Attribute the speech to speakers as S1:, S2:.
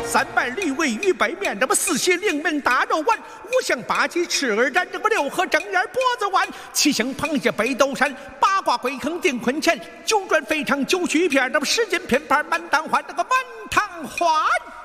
S1: 300驴尾鱼白面，这么4喜临门大肉丸，5香8鸡翅儿斩，这个6合正眼脖子丸，7香螃蟹北斗山，8卦龟坑定坤钱，9转肥肠9须片，这么10斤拼盘满堂欢，这个满堂欢。